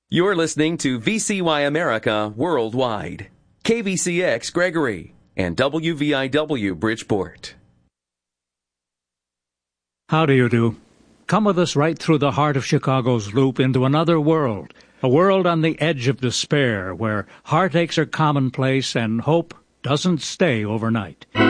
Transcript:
You're listening to VCY America Worldwide, KVCX Gregory, and WVIW Bridgeport. How do you do? Come with us right through the heart of Chicago's Loop into another world, a world on the edge of despair where heartaches are commonplace and hope doesn't stay overnight.